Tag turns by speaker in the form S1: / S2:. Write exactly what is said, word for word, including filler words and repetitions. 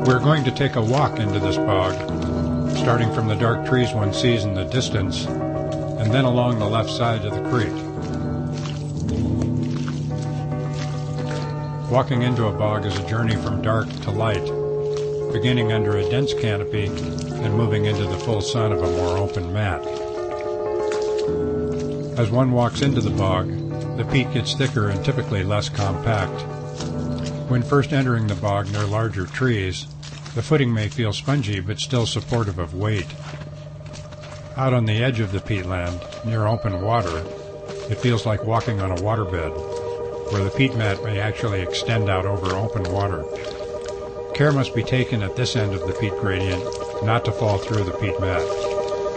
S1: We're going to take a walk into this bog, starting from the dark trees one sees in the distance, and then along the left side of the creek. Walking into a bog is a journey from dark to light, beginning under a dense canopy and moving into the full sun of a more open mat. As one walks into the bog, the peat gets thicker and typically less compact. When first entering the bog near larger trees, the footing may feel spongy but still supportive of weight. Out on the edge of the peatland, near open water, it feels like walking on a waterbed, where the peat mat may actually extend out over open water. Care must be taken at this end of the peat gradient not to fall through the peat mat.